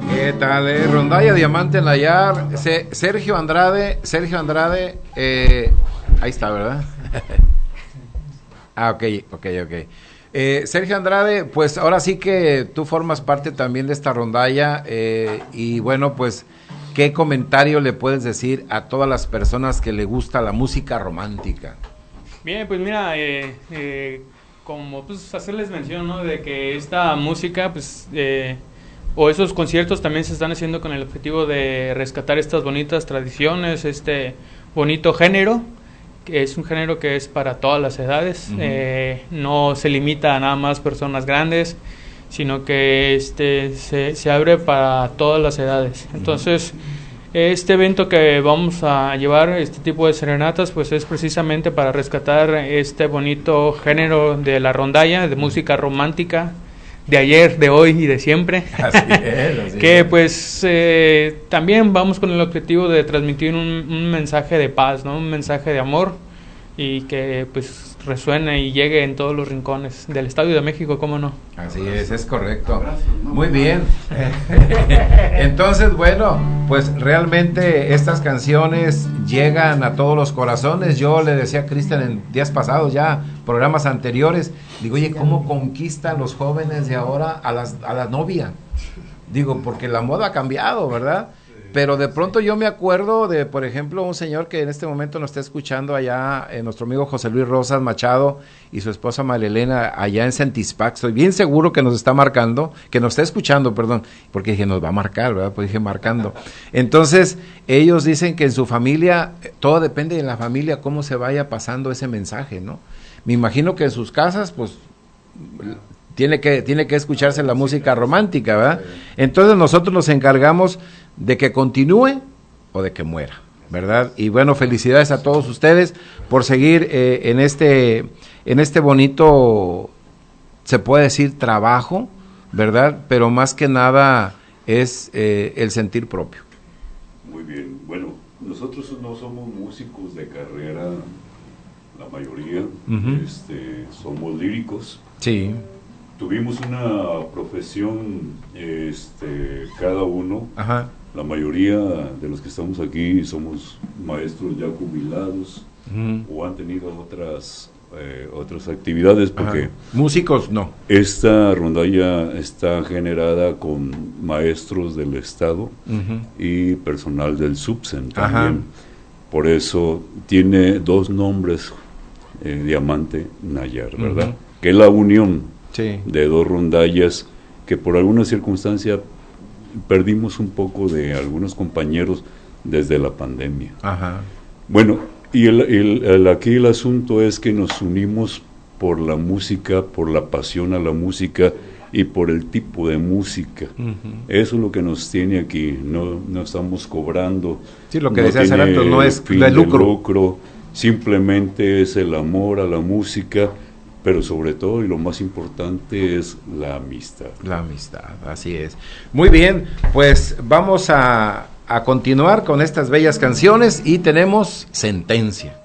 ¿Qué tal? Rondalla Diamante Nayar, Sergio Andrade, ahí está, ¿verdad? Ok. Sergio Andrade, pues ahora sí que tú formas parte también de esta rondalla, y bueno, pues, ¿qué comentario le puedes decir a todas las personas que le gusta la música romántica? Bien, pues mira, como pues hacerles mención, ¿no? De que esta música, pues, o esos conciertos también se están haciendo con el objetivo de rescatar estas bonitas tradiciones, este bonito género, que es un género que es para todas las edades. No se limita a nada más personas grandes, sino que se abre para todas las edades. Entonces, este evento que vamos a llevar, este tipo de serenatas, pues es precisamente para rescatar este bonito género de la rondalla, de música romántica, de ayer, de hoy y de siempre. Así que pues también vamos con el objetivo de transmitir un mensaje de paz, ¿no? Un mensaje de amor, y que pues resuene y llegue en todos los rincones del Estado de México, ¿cómo no? Así es correcto. Muy bien. Entonces, bueno, pues realmente estas canciones llegan a todos los corazones. Yo le decía a Cristian en días pasados, ya programas anteriores, digo, oye, ¿cómo conquistan los jóvenes de ahora a la novia? Digo, porque la moda ha cambiado, ¿verdad? Pero de pronto yo me acuerdo de, por ejemplo, un señor que en este momento nos está escuchando allá, nuestro amigo José Luis Rosas Machado y su esposa Marilena allá en Centispac. Estoy bien seguro que nos está marcando, que nos está escuchando, perdón, porque dije nos va a marcar, ¿verdad? Pues dije marcando. Entonces, ellos dicen que en su familia, todo depende de la familia, cómo se vaya pasando ese mensaje, ¿no? Me imagino que en sus casas, pues, tiene que escucharse la música romántica, ¿verdad? Entonces nosotros nos encargamos de que continúe o de que muera, ¿verdad? Y bueno, felicidades a todos ustedes por seguir en este bonito, se puede decir, trabajo, ¿verdad? Pero más que nada es el sentir propio. Muy bien, bueno, nosotros no somos músicos de carrera, la mayoría, somos líricos. Sí. Tuvimos una profesión, cada uno. Ajá. La mayoría de los que estamos aquí somos maestros ya jubilados, o han tenido otras actividades, porque ajá, músicos no. Esta rondalla está generada con maestros del Estado y personal del SUBSEN también. Ajá. Por eso tiene dos nombres, Diamante Nayar, ¿verdad? Que es la unión, sí, de dos rondallas que por alguna circunstancia perdimos un poco de algunos compañeros desde la pandemia. Ajá. Bueno, y aquí el asunto es que nos unimos por la música, por la pasión a la música y por el tipo de música. Eso es lo que nos tiene aquí. No estamos cobrando. Sí, lo que decía hace rato, no es de lucro. Simplemente es el amor a la música, pero sobre todo y lo más importante es la amistad. La amistad, así es. Muy bien, pues vamos a continuar con estas bellas canciones y tenemos Sentencia.